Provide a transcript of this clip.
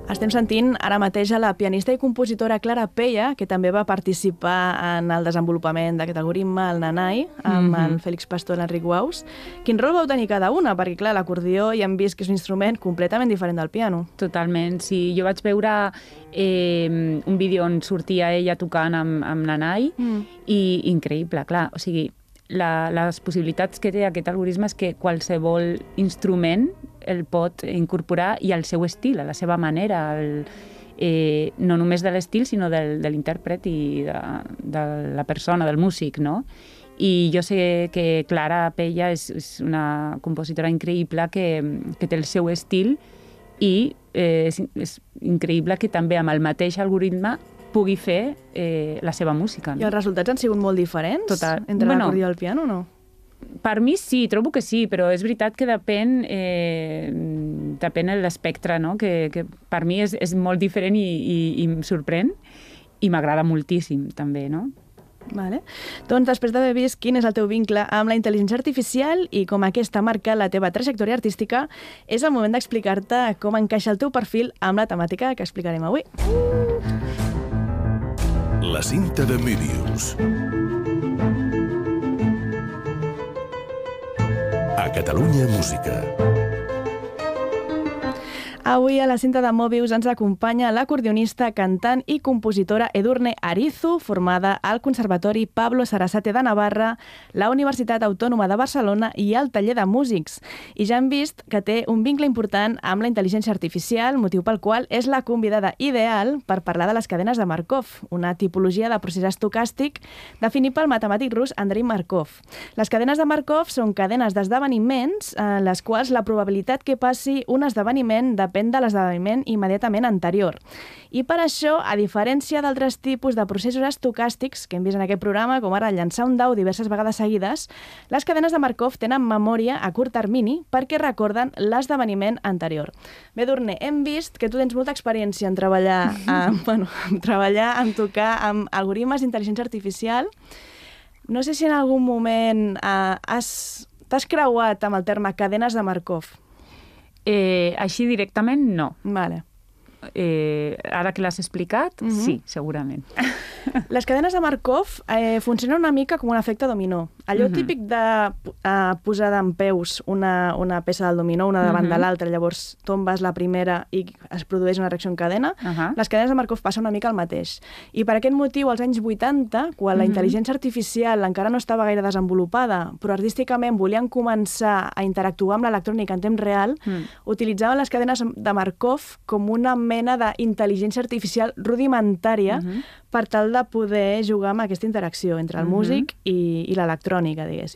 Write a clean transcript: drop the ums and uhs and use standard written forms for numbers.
Estem sentint ara mateix a la pianista i compositora Clara Peya, que també va participar en el desenvolupament d'aquest algoritme, el Nanai, amb el Félix Pastor i l'Enric Guaus. Quin rol vau tenir cada una? Perquè, clar, l'acordió ja hem vist que és un instrument completament diferent del piano. Totalment, sí. Jo vaig veure un vídeo on sortia ella tocant amb Nanai i increïble, clar. O sigui, les possibilitats que té aquest algoritme és que qualsevol instrument el pot incorporar i al seu estil, a la seva manera, no només de l'estil, sinó de l'intèrpret i de la persona, del músic, no? I jo sé que Clara Peya és una compositora increïble que té el seu estil i és increïble que també amb el mateix algoritme pugui fer la seva música. I els resultats han sigut molt diferents entre l'acordió i el piano, no? Per mi sí, trobo que sí, però és veritat que depèn l'espectre, no? Que per mi és molt diferent i em sorprèn i m'agrada moltíssim també, no? Vale. Doncs després d'haver vist quin és el teu vincle amb la intel·ligència artificial i com aquesta marca la teva trajectòria artística, és el moment d'explicar-te com encaixa el teu perfil amb la temàtica que explicarem avui. La cinta de Möbius. A Catalunya Música. Avui a la cinta de Möbius ens acompanya l'acordionista, cantant i compositora Edurne Arizu, formada al Conservatori Pablo Sarasate de Navarra, la Universitat Autònoma de Barcelona i el Taller de Músics. I ja hem vist que té un vincle important amb la intel·ligència artificial, motiu pel qual és la convidada ideal per parlar de les cadenes de Markov, una tipologia de procés estocàstic definit pel matemàtic rus Andrei Markov. Les cadenes de Markov són cadenes d'esdeveniments en les quals la probabilitat que passi un esdeveniment depèn de l'esdeveniment immediatament anterior. I per això, a diferència d'altres tipus de processos estocàstics que hem vist en aquest programa, com ara llançar un dau diverses vegades seguides, les cadenes de Markov tenen memòria a curt termini perquè recorden l'esdeveniment anterior. Bé, Edurne, hem vist que tu tens molta experiència en treballar, en tocar amb algoritmes d'intel·ligència artificial. No sé si en algun moment t'has creuat amb el terme cadenes de Markov. Així directament, no. Vale. Ara que l'has explicat, sí, segurament. Les cadenes de Markov funcionen una mica com un efecte dominó. Allò típic de posar dempeus una peça del dominó, una davant de l'altra, llavors tombes la primera i es produeix una reacció en cadena. Les cadenes de Markov passa una mica el mateix. I per aquest motiu, als anys 80, quan la intel·ligència artificial encara no estava gaire desenvolupada, però artísticament volien començar a interactuar amb l'electrònica en temps real, utilitzaven les cadenes de Markov com una mena d'intel·ligència artificial rudimentària per tal de poder jugar amb aquesta interacció entre el músic i l'electrònica, diguéssim.